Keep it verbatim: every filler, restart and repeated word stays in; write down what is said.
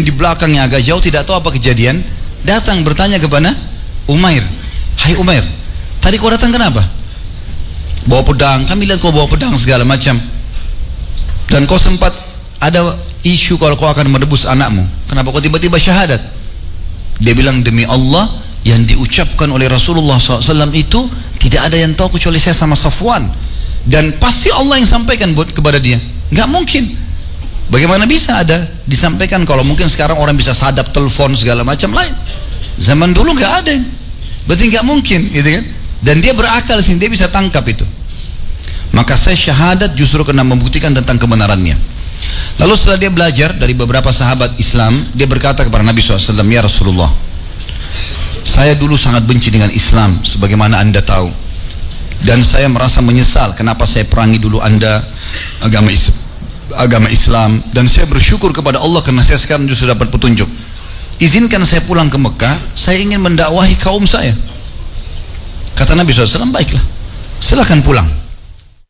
yang di belakangnya agak jauh tidak tahu apa kejadian, datang bertanya kepada Umair, hai Umair, tadi kau datang kenapa? Bawa pedang, kami lihat kau bawa pedang segala macam, dan kau sempat ada isu kalau kau akan menebus anakmu, kenapa kau tiba-tiba syahadat? Dia bilang, demi Allah, yang diucapkan oleh Rasulullah shallallahu alaihi wasallam itu tidak ada yang tahu kecuali saya sama Safwan, dan pasti Allah yang sampaikan buat kepada dia. Nggak mungkin. Bagaimana bisa ada disampaikan? Kalau mungkin sekarang orang bisa sadap telepon segala macam lain, zaman dulu nggak ada, berarti nggak mungkin, gitu kan? Dan dia berakal sih, dia bisa tangkap itu. Maka saya syahadat justru karena membuktikan tentang kebenarannya. Lalu setelah dia belajar dari beberapa sahabat Islam, dia berkata kepada Nabi shallallahu alaihi wasallam, ya Rasulullah, saya dulu sangat benci dengan Islam sebagaimana anda tahu, dan saya merasa menyesal kenapa saya perangi dulu anda agama Islam, agama Islam, dan saya bersyukur kepada Allah karena saya sekarang justru dapat petunjuk. Izinkan saya pulang ke Mekah, saya ingin mendakwahi kaum saya. Kata Nabi shallallahu alaihi wasallam, baiklah, silakan pulang.